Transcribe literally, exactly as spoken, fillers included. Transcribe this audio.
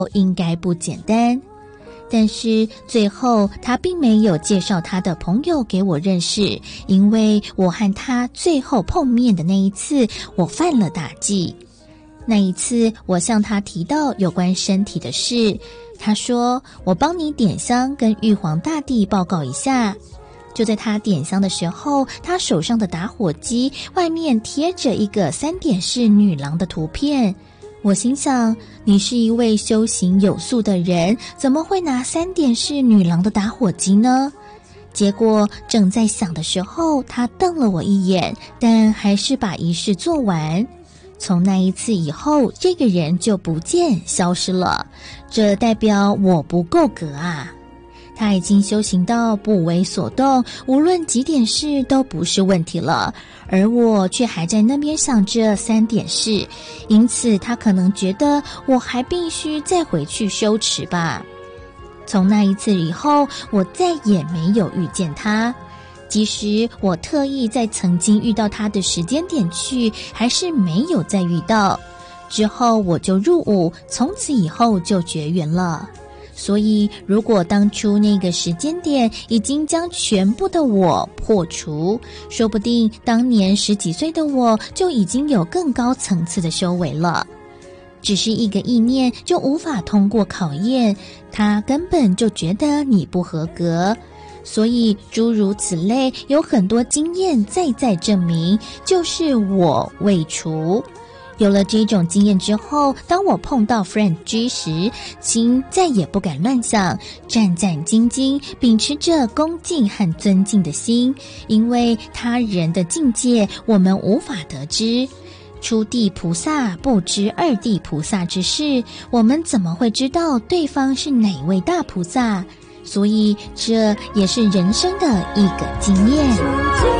应该不简单。但是最后他并没有介绍他的朋友给我认识，因为我和他最后碰面的那一次，我犯了大忌。那一次我向他提到有关身体的事，他说我帮你点香跟玉皇大帝报告一下。就在他点香的时候，他手上的打火机外面贴着一个三点式女郎的图片。我心想，你是一位修行有素的人，怎么会拿三点式女郎的打火机呢？结果正在想的时候，他瞪了我一眼，但还是把仪式做完。从那一次以后，这个人就不见消失了，这代表我不够格啊。他已经修行到不为所动，无论几点事都不是问题了，而我却还在那边想着三点事，因此他可能觉得我还必须再回去修持吧。从那一次以后，我再也没有遇见他，即使我特意在曾经遇到他的时间点去，还是没有再遇到。之后我就入伍，从此以后就绝缘了。所以如果当初那个时间点已经将全部的我破除，说不定当年十几岁的我就已经有更高层次的修为了。只是一个意念就无法通过考验，他根本就觉得你不合格。所以诸如此类有很多经验再再证明，就是我未除。有了这种经验之后，当我碰到 Friend G 时，心再也不敢乱想，战战兢兢，秉持着恭敬和尊敬的心，因为他人的境界我们无法得知。初地菩萨不知二地菩萨之事，我们怎么会知道对方是哪位大菩萨？所以这也是人生的一个经验。